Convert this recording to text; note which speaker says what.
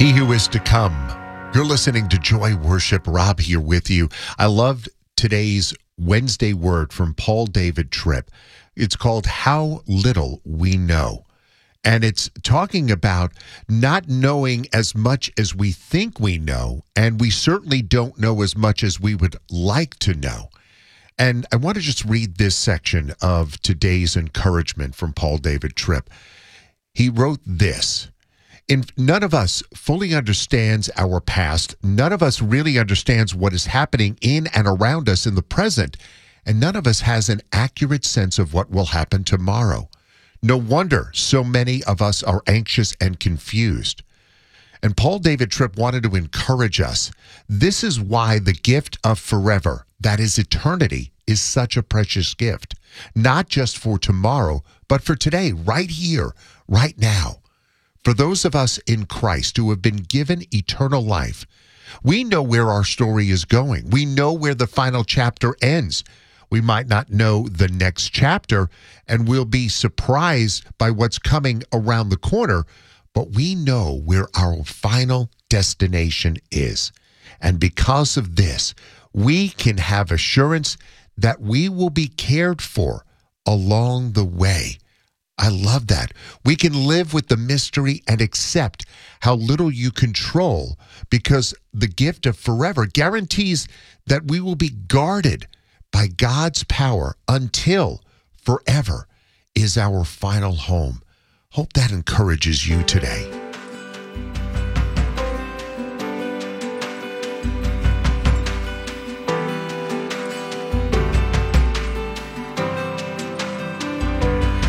Speaker 1: He who is to come. You're listening to Joy Worship. Rob here with you. I loved today's Wednesday word from Paul David Tripp. It's called How Little We Know. And it's talking about not knowing as much as we think we know, and we certainly don't know as much as we would like to know. And I want to just read this section of today's encouragement from Paul David Tripp. He wrote this. None of us fully understands our past. None of us really understands what is happening in and around us in the present. And none of us has an accurate sense of what will happen tomorrow. No wonder so many of us are anxious and confused. And Paul David Tripp wanted to encourage us. This is why the gift of forever, that is eternity, is such a precious gift. Not just for tomorrow, but for today, right here, right now. For those of us in Christ who have been given eternal life, we know where our story is going. We know where the final chapter ends. We might not know the next chapter, and we'll be surprised by what's coming around the corner, but we know where our final destination is. And because of this, we can have assurance that we will be cared for along the way. I love that. We can live with the mystery and accept how little you control, because the gift of forever guarantees that we will be guarded by God's power until forever is our final home. Hope that encourages you today.